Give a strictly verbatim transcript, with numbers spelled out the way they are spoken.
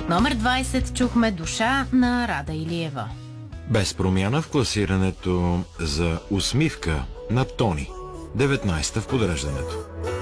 От номер двайсет чухме Душа на Рада Илиева. Без промяна в класирането за усмивка на Тони. деветнайсета в подреждането.